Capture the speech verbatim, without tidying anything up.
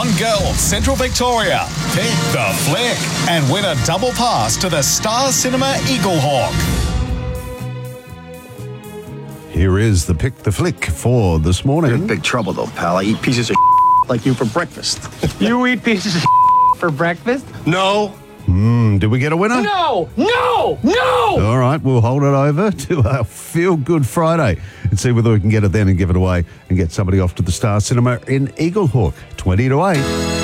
On Girls Central Victoria, pick the flick and win a double pass to the Star Cinema Eagle Hawk. Here is the Pick the Flick for this morning. You're in big trouble, though, pal. I eat pieces of like you for breakfast. You eat pieces of for breakfast? No. Mm, did we get a winner? No! No! No! All right, we'll hold it over to our Feel Good Friday and see whether we can get it then and give it away and get somebody off to the Star Cinema in Eagle Hawk, twenty to eight.